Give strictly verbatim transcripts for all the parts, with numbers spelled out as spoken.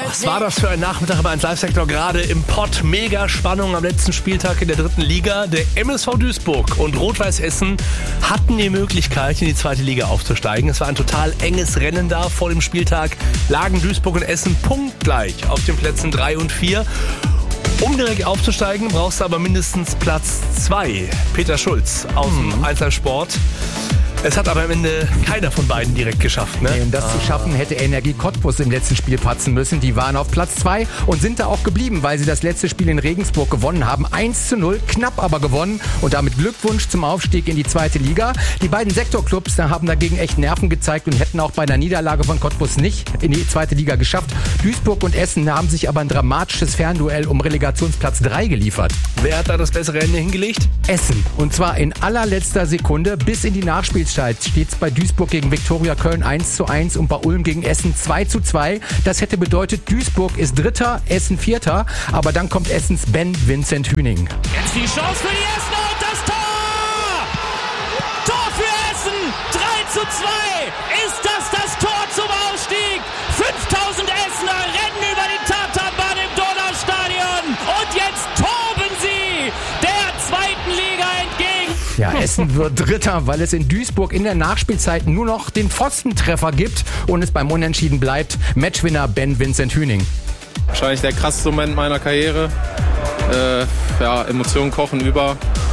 Was war das für ein Nachmittag bei eins Live-Sektor? Gerade im Pott. Mega Spannung am letzten Spieltag in der dritten Liga. Der M S V Duisburg und Rot-Weiß Essen hatten die Möglichkeit, in die zweite Liga aufzusteigen. Es war ein total enges Rennen da. Vor dem Spieltag lagen Duisburg und Essen punktgleich auf den Plätzen drei und vier. Um direkt aufzusteigen, brauchst du aber mindestens Platz zwei. Peter Schulz aus dem mhm. eins Live Sport. Es hat aber am Ende keiner von beiden direkt geschafft, ne? Nee, um das ah. zu schaffen, hätte Energie Cottbus im letzten Spiel patzen müssen. Die waren auf Platz zwei und sind da auch geblieben, weil sie das letzte Spiel in Regensburg gewonnen haben. eins zu null, knapp aber gewonnen. Und damit Glückwunsch zum Aufstieg in die zweite Liga. Die beiden Sektorclubs haben dagegen echt Nerven gezeigt und hätten auch bei einer Niederlage von Cottbus nicht in die zweite Liga geschafft. Duisburg und Essen haben sich aber ein dramatisches Fernduell um Relegationsplatz drei geliefert. Wer hat da das bessere Ende hingelegt? Essen. Und zwar in allerletzter Sekunde bis in die Nachspielzeit. Steht es bei Duisburg gegen Viktoria Köln eins zu eins und bei Ulm gegen Essen zwei zu zwei. Das hätte bedeutet, Duisburg ist Dritter, Essen Vierter. Aber dann kommt Essens Ben Vincent Hüning. Jetzt die Chance für die Essen und das Tor! Tor für Essen! drei zu zwei! Ist das das Tor zum Aufstieg? fünftausend Essener rennen über die Tatanbahn im Donaustadion und jetzt toben sie der zweiten Liga entgegen. Ja, Essen wird Dritter, weil es in Duisburg in der Nachspielzeit nur noch den Pfostentreffer gibt und es beim Unentschieden bleibt. Matchwinner Ben Vincent Hüning. Wahrscheinlich der krasseste Moment meiner Karriere. Äh, ja, Emotionen kochen über.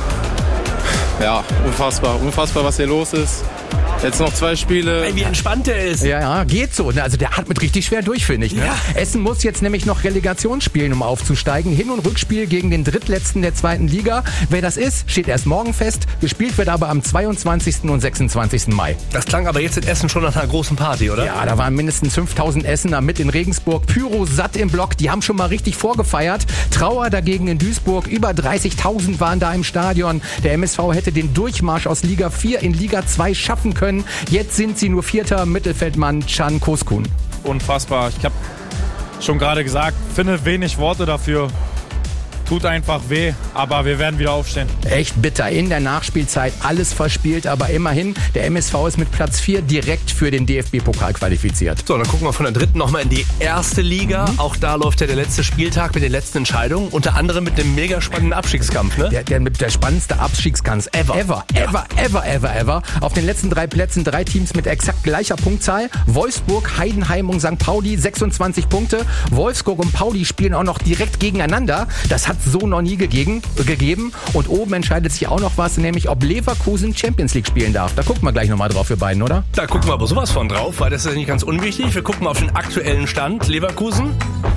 Ja, unfassbar, unfassbar, was hier los ist. Jetzt noch zwei Spiele. Ey, wie entspannt der ist. Ja, ja, geht so. Also der atmet richtig schwer durch, finde ich. Ne? Ja. Essen muss jetzt nämlich noch Relegation spielen, um aufzusteigen. Hin- und Rückspiel gegen den Drittletzten der zweiten Liga. Wer das ist, steht erst morgen fest. Gespielt wird aber am zweiundzwanzigsten und sechsundzwanzigsten Mai. Das klang aber jetzt in Essen schon nach einer großen Party, oder? Ja, da waren mindestens fünftausend Essener mit in Regensburg. Pyro satt im Block. Die haben schon mal richtig vorgefeiert. Trauer dagegen in Duisburg. Über dreißigtausend waren da im Stadion. Der M S V hätte den Durchmarsch aus Liga vier in Liga zwei schaffen können. Jetzt sind sie nur Vierter, Mittelfeldmann Can Koskun. Unfassbar. Ich habe schon gerade gesagt, finde wenig Worte dafür. Tut einfach weh, aber wir werden wieder aufstehen. Echt bitter. In der Nachspielzeit alles verspielt, aber immerhin, der M S V ist mit Platz vier direkt für den D F B-Pokal qualifiziert. So, dann gucken wir von der dritten nochmal in die erste Liga. Mhm. Auch da läuft ja der letzte Spieltag mit den letzten Entscheidungen. Unter anderem mit einem mega spannenden Abstiegskampf, ne? Der, der, der spannendste Abstiegskampf ever. Ever, ja. ever, ever, ever, ever. Auf den letzten drei Plätzen drei Teams mit exakt gleicher Punktzahl. Wolfsburg, Heidenheim und Sankt Pauli, sechsundzwanzig Punkte. Wolfsburg und Pauli spielen auch noch direkt gegeneinander. Das hat so noch nie gegeben, gegeben. Und oben entscheidet sich auch noch was, nämlich ob Leverkusen Champions League spielen darf. Da gucken wir gleich nochmal drauf, wir beiden, oder? Da gucken wir aber sowas von drauf, weil das ist ja nicht ganz unwichtig. Wir gucken mal auf den aktuellen Stand. Leverkusen.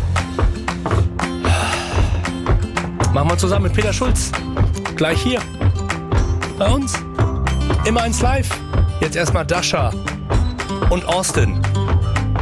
Machen wir zusammen mit Peter Schulz. Gleich hier. Bei uns. Immer eins live. Jetzt erstmal Dasha und Austin.